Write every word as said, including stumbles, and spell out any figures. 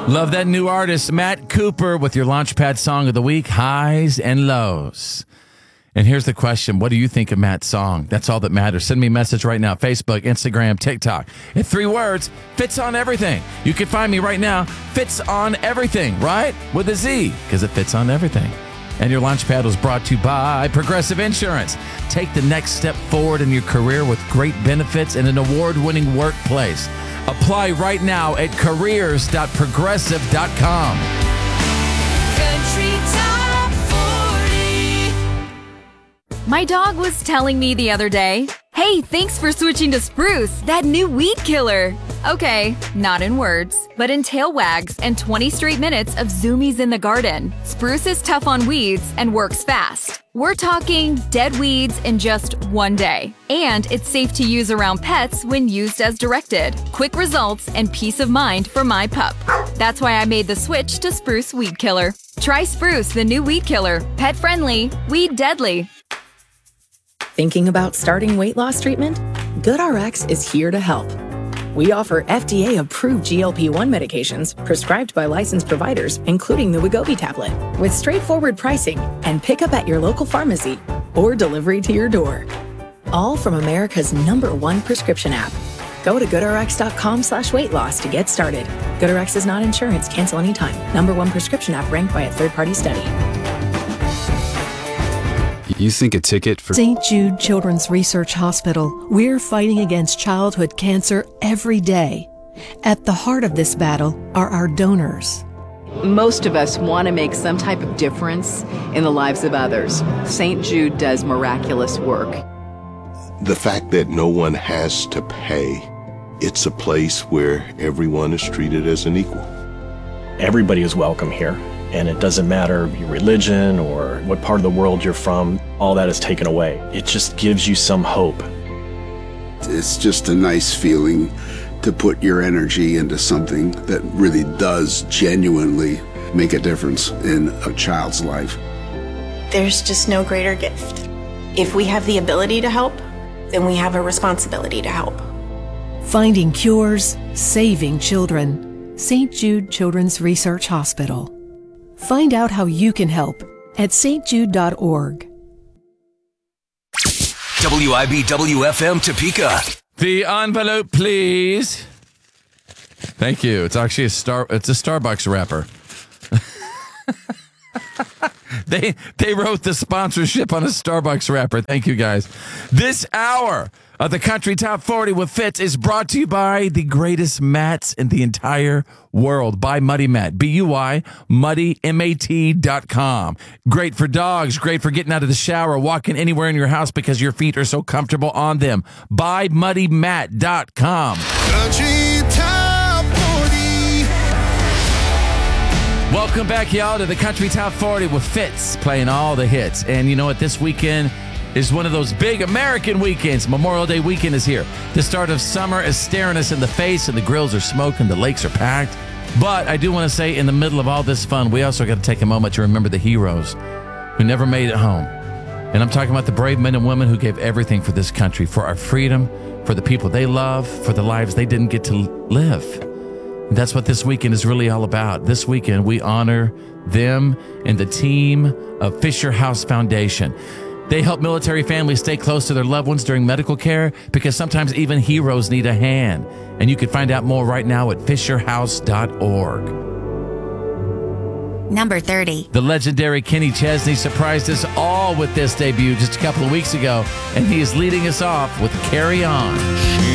Love that new artist, Matt Cooper, with your Launchpad song of the week, Highs and Lows. And here's the question. What do you think of Matt's song? That's all that matters. Send me a message right now. Facebook, Instagram, TikTok. In three words, Fitz on Everything. You can find me right now. Fitz on Everything, right? With a Z, because it fits on everything. And your Launchpad was brought to you by Progressive Insurance. Take the next step forward in your career with great benefits and an award-winning workplace. Apply right now at careers dot progressive dot com. Country Top forty. My dog was telling me the other day, "Hey, thanks for switching to Spruce, that new weed killer." Okay, not in words, but in tail wags and twenty straight minutes of zoomies in the garden. Spruce is tough on weeds and works fast. We're talking dead weeds in just one day. And it's safe to use around pets when used as directed. Quick results and peace of mind for my pup. That's why I made the switch to Spruce Weed Killer. Try Spruce, the new weed killer. Pet friendly, weed deadly. Thinking about starting weight loss treatment? GoodRx is here to help. We offer F D A-approved G L P one medications prescribed by licensed providers, including the Wegovy tablet, with straightforward pricing and pickup at your local pharmacy or delivery to your door. All from America's number one prescription app. Go to goodrx.com slash weight loss to get started. GoodRx is not insurance. Cancel anytime. Number one prescription app ranked by a third-party study. You think a ticket for Saint Jude Children's Research Hospital. We're fighting against childhood cancer every day. At the heart of this battle are our donors. Most of us want to make some type of difference in the lives of others. Saint Jude does miraculous work. The fact that no one has to pay, it's a place where everyone is treated as an equal. Everybody is welcome here. And it doesn't matter your religion or what part of the world you're from, all that is taken away. It just gives you some hope. It's just a nice feeling to put your energy into something that really does genuinely make a difference in a child's life. There's just no greater gift. If we have the ability to help, then we have a responsibility to help. Finding cures, saving children. Saint Jude Children's Research Hospital. Find out how you can help at s t jude dot org. W I B W F M Topeka. The envelope, please. Thank you. It's actually a star. It's a Starbucks wrapper. they they wrote the sponsorship on a Starbucks wrapper. Thank you, guys. This hour of the Country Top forty with Fitz is brought to you by the greatest mats in the entire world, by Muddy Mat, B U I, muddy, M A T dot com. Great for dogs, great for getting out of the shower, walking anywhere in your house because your feet are so comfortable on them. Buy muddy mat dot com. Country Top forty. Welcome back, y'all, to the Country Top forty with Fitz, playing all the hits. And you know what? This weekend is one of those big American weekends. Memorial Day weekend is here. The start of summer is staring us in the face, and the grills are smoking, the lakes are packed. But I do want to say, in the middle of all this fun, we also got to take a moment to remember the heroes who never made it home. And I'm talking about the brave men and women who gave everything for this country, for our freedom, for the people they love, for the lives they didn't get to live. And that's what this weekend is really all about. This weekend, we honor them and the team of Fisher House Foundation. They help military families stay close to their loved ones during medical care because sometimes even heroes need a hand. And you can find out more right now at fisher house dot org. Number thirty. The legendary Kenny Chesney surprised us all with this debut just a couple of weeks ago, and he is leading us off with Carry On.